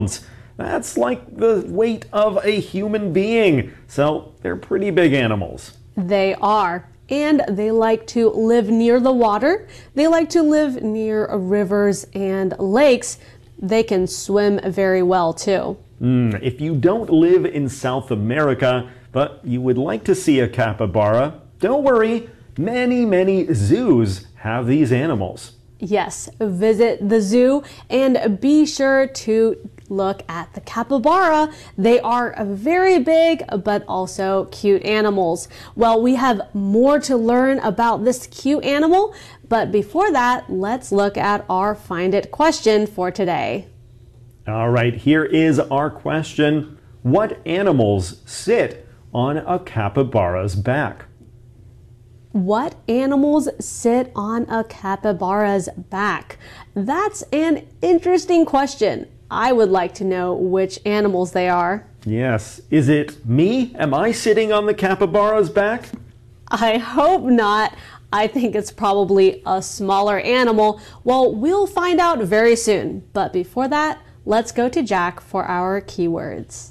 That's like the weight of a human being. So they're pretty big animals. They are. And they like to live near the water. They like to live near rivers and lakes. They can swim very well too. If you don't live in South America, but you would like to see a capybara, don't worry. Many zoos have these animals. Yes, visit the zoo and be sure to look at the capybara. They are very big but also cute animals. Well, we have more to learn about this cute animal, but before that, let's look at our Find It question for today. All right, here is our question. What animals sit on a capybara's back? What animals sit on a capybara's back? That's an interesting question. I would like to know which animals they are. Yes. Is it me? Am I sitting on the capybara's back? I hope not. I think it's probably a smaller animal. Well, we'll find out very soon. But before that, let's go to Jack for our keywords.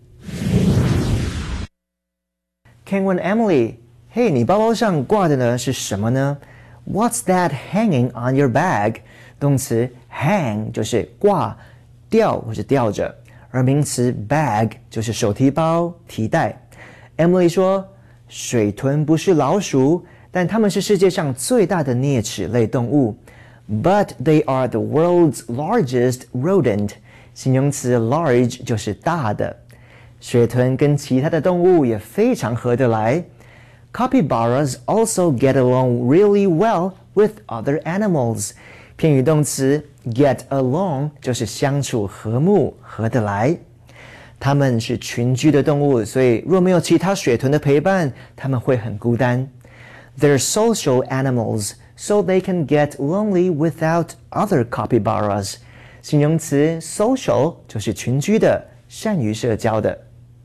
Ken 问 Emily， 嘿，你包包上挂的呢是什么呢 ？What's that hanging on your bag？ 动词 hang 就是挂、吊或是吊着，而名词 bag 就是手提包、提袋。Emily 说，水豚不是老鼠，但它们是世界上最大的啮齿类动物。But they are the world's largest rodent。形容词 large 就是大的。水豚跟其他的动物也非常合得来。Capybaras also get along really well with other animals。片语动词 get along 就是相处和睦、合得来。它们是群居的动物，所以若没有其他水豚的陪伴，它们会很孤单。They're social animals, so they can get lonely without other capybaras。形容词 social 就是群居的、善于社交的。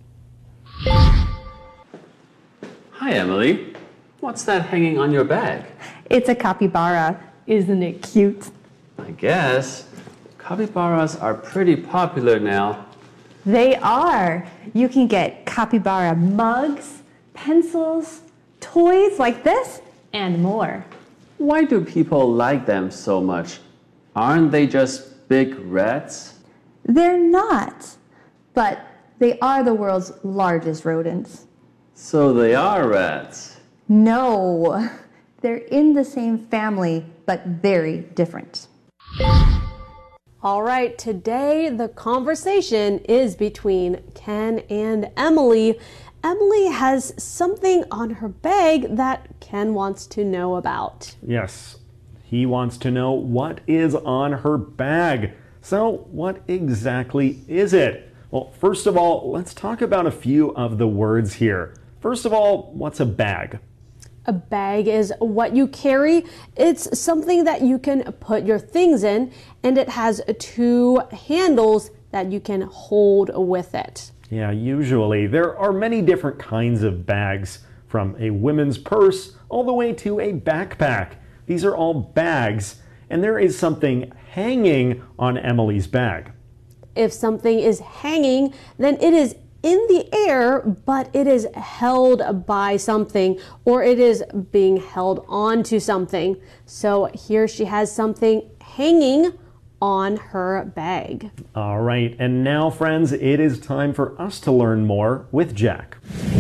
Hi, Emily. What's that hanging on your bag? It's a capybara. Isn't it cute? I guess. Capybaras are pretty popular now. They are. You can get capybara mugs, pencils, toys like this, and more. Why do people like them so much? Aren't they just big rats? They're not, but they are the world's largest rodents. So they are rats. No, they're in the same family, but very different. All right, today the conversation is between Ken and Emily. Emily has something on her bag that Ken wants to know about. Yes, he wants to know what is on her bag. So, what exactly is it? Well, first of all, let's talk about a few of the words here. First of all, what's a bag? A bag is what you carry. It's something that you can put your things in, and it has two handles that you can hold with it. Yeah, usually. There are many different kinds of bags, from a women's purse all the way to a backpack. These are all bags, and there is something hanging on Emily's bag. If something is hanging, then it is in the air, but it is held by something, or it is being held onto something. So here she has something hanging on her bag. All right, and now, friends, it is time for us to learn more with Jack.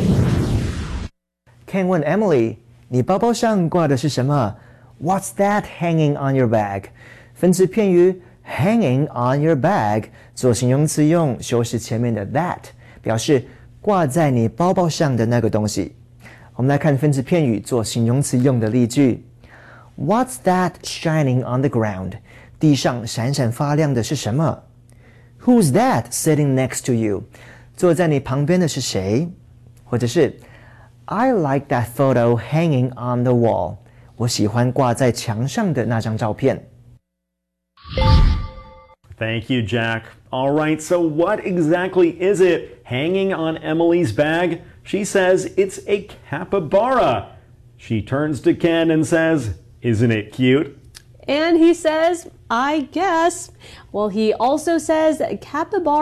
Ken 问 Emily， 你包包上挂的是什么 ？What's that hanging on your bag？ 分词片语 hanging on your bag 做形容词用，修饰前面的 that。表示挂在你包包上的那个东西。我们来看分词片语做形容词用的例句。What's that shining on the ground？ 地上闪闪发亮的是什么 ？Who's that sitting next to you？ 坐在你旁边的是谁？或者是 I like that photo hanging on the wall。 我喜欢挂在墙上的那张照片。 Thank you, Jack. All right, so what exactly is it hanging on Emily's bag? She says it's a capybara. She turns to Ken and says, isn't it cute? And he says, I guess. Well, he also says capybara